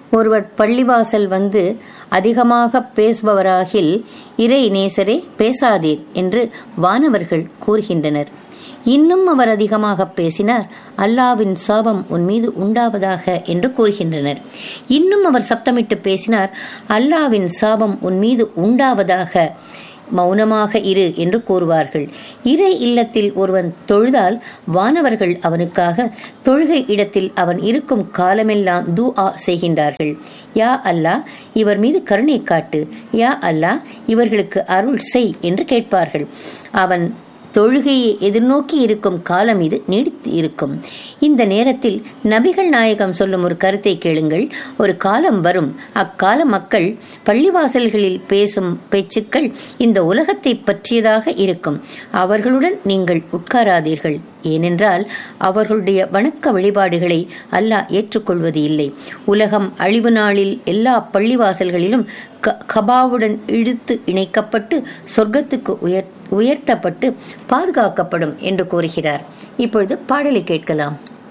ஒருவர் பள்ளிவாசல் வந்து அதிகமாக பேசுபவராகில் இறை நேசரே பேசாதீர் என்று வானவர்கள் கூறுகின்றனர். இன்னும் அவர் அதிகமாக பேசினார், அல்லாவின் சாபம் உன் மீது உண்டாவதாக என்று கூறுகின்றனர். இன்னும் அவர் சப்தமிட்டு பேசினார், அல்லாவின் சாபம் உன் மீது உண்டாவதாக, மௌனமாக இரு என்று கூறுவார்கள். இறை இல்லத்தில் ஒருவன் தொழுதால் வானவர்கள் அவனுக்காக தொழுகை இடத்தில் அவன் இருக்கும் காலமெல்லாம் துஆ செய்கின்றார்கள். யா அல்லாஹ், இவர் மீது கருணை காட்டு, யா அல்லாஹ், இவர்களுக்கு அருள் செய் என்று கேட்பார்கள். அவன் தொழுகையை எதிர்நோக்கி இருக்கும் காலம் இது நீடித்து இருக்கும். இந்த நேரத்தில் நபிகள் நாயகம் சொல்லும் ஒரு கருத்தை கேளுங்கள். ஒரு காலம் வரும், அக்கால மக்கள் பள்ளிவாசல்களில் பேசும் பேச்சுக்கள் இந்த உலகத்தை பற்றியதாக இருக்கும். அவர்களுடன் நீங்கள் உட்காராதீர்கள். ஏனென்றால் அவர்களுடைய வணக்க வழிபாடுகளை அல்லாஹ் ஏற்றுக்கொள்வது இல்லை. உலகம் அழிவு நாளில் எல்லா பள்ளிவாசல்களிலும் கபாவுடன் இழுத்து இணைக்கப்பட்டு சொர்க்கத்துக்கு உயர்த்தப்பட்டு பாதுகாக்கப்படும் என்று கூறுகிறார். இப்பொழுது பாடலை கேட்கலாம்.